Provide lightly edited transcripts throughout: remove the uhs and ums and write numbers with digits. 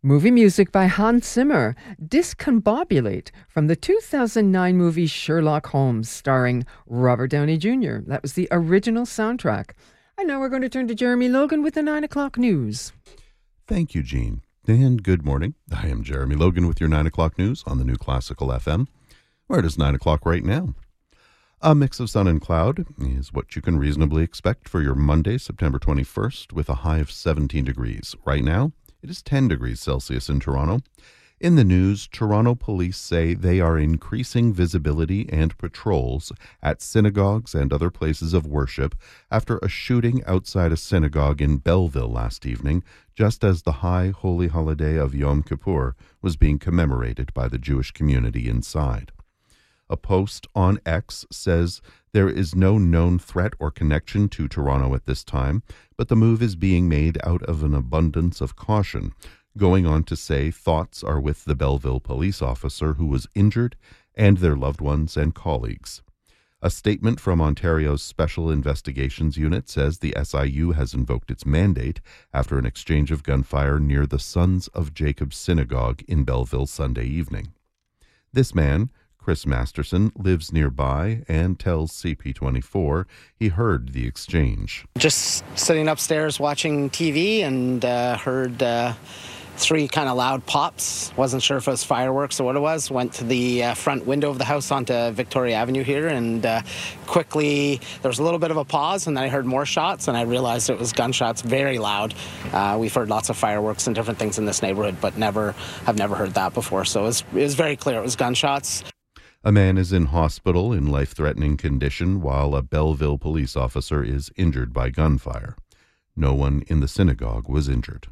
Movie music by Hans Zimmer, Discombobulate, from the 2009 movie Sherlock Holmes, starring Robert Downey Jr. That was the original soundtrack. And now we're going to turn to Jeremy Logan with the 9 o'clock news. Thank you, Jean. And good morning. I am Jeremy Logan with your 9 o'clock news on the New Classical FM, where it is 9 o'clock right now. A mix of sun and cloud is what you can reasonably expect for your Monday, September 21st, with a high of 17 degrees. Right now, it is 10 degrees Celsius in Toronto. In the news, Toronto police say they are increasing visibility and patrols at synagogues and other places of worship after a shooting outside a synagogue in Belleville last evening, just as the high holy holiday of Yom Kippur was being commemorated by the Jewish community inside. A post on X says there is no known threat or connection to Toronto at this time, but the move is being made out of an abundance of caution, going on to say thoughts are with the Belleville police officer who was injured and their loved ones and colleagues. A statement from Ontario's Special Investigations Unit says the SIU has invoked its mandate after an exchange of gunfire near the Sons of Jacob Synagogue in Belleville Sunday evening. This man, Chris Masterson, lives nearby and tells CP24 he heard the exchange. Just sitting upstairs watching TV and heard three kind of loud pops. Wasn't sure if it was fireworks or what it was. Went to the front window of the house onto Victoria Avenue here, and quickly there was a little bit of a pause, and then I heard more shots, and I realized it was gunshots, very loud. We've heard lots of fireworks and different things in this neighborhood, but have never heard that before. So it was very clear it was gunshots. A man is in hospital in life-threatening condition while a Belleville police officer is injured by gunfire. No one in the synagogue was injured.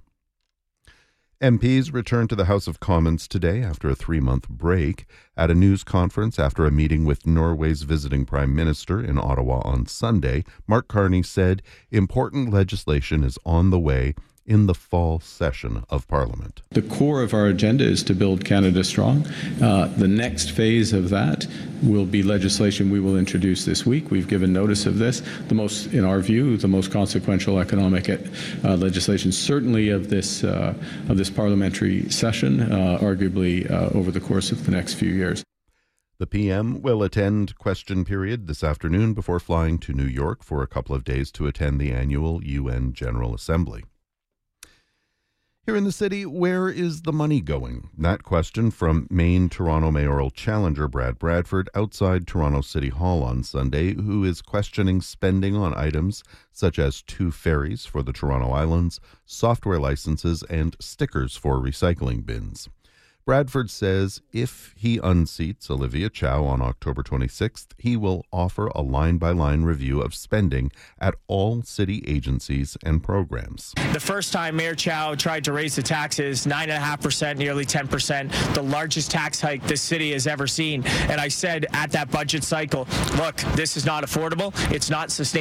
MPs returned to the House of Commons today after a 3-month break. At a news conference after a meeting with Norway's visiting Prime Minister in Ottawa on Sunday, Mark Carney said important legislation is on the way in the fall session of Parliament. The core of our agenda is to build Canada strong. The next phase of that will be legislation we will introduce this week. We've given notice of this. In our view, the most consequential economic legislation, certainly of this parliamentary session, arguably over the course of the next few years. The PM will attend question period this afternoon before flying to New York for a couple of days to attend the annual UN General Assembly. Here in the city, where is the money going? That question from Toronto mayoral challenger Brad Bradford outside Toronto City Hall on Sunday, who is questioning spending on items such as 2 ferries for the Toronto Islands, software licenses, and stickers for recycling bins. Bradford says if he unseats Olivia Chow on October 26th, he will offer a line-by-line review of spending at all city agencies and programs. The first time Mayor Chow tried to raise the taxes, 9.5%, nearly 10%, the largest tax hike this city has ever seen. And I said at that budget cycle, look, this is not affordable. It's not sustainable.